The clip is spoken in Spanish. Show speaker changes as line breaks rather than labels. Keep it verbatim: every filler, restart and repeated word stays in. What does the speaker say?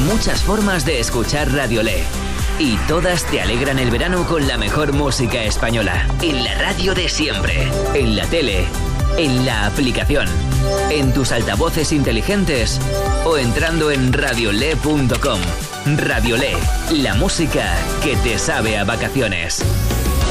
muchas formas de escuchar Radiolé. Y todas te alegran el verano con la mejor música española. En la radio de siempre, en la tele, en la aplicación, en tus altavoces inteligentes o entrando en radiolé punto com. Radiolé, la música que te sabe a vacaciones.